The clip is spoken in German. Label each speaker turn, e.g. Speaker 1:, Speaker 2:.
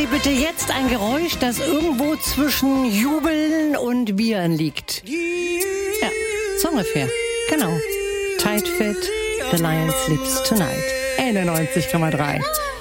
Speaker 1: mir bitte jetzt ein Geräusch, das irgendwo zwischen Jubeln und Bieren liegt. Ja, so ungefähr. Genau. Tight Fit, The Lion Sleeps Tonight. 91,3.